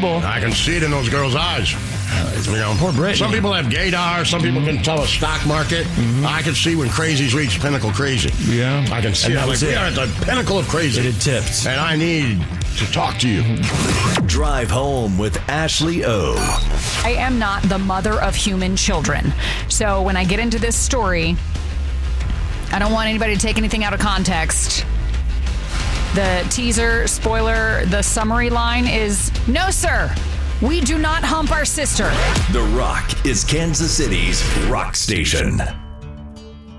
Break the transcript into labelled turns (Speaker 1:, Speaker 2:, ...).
Speaker 1: I can see it in those girls' eyes.
Speaker 2: Poor Britney.
Speaker 1: Some people have gaydar. Some people can tell a stock market. I can see when crazies reach pinnacle crazy.
Speaker 2: Yeah.
Speaker 1: I can see it. We are at the pinnacle of crazy.
Speaker 2: It tipped.
Speaker 1: And I need to talk to you.
Speaker 3: Drive Home with Ashley O.
Speaker 4: I am not the mother of human children. So when I get into this story, I don't want anybody to take anything out of context. The teaser, spoiler, the summary line is, no, sir, we do not hump our sister.
Speaker 3: The Rock is Kansas City's rock station.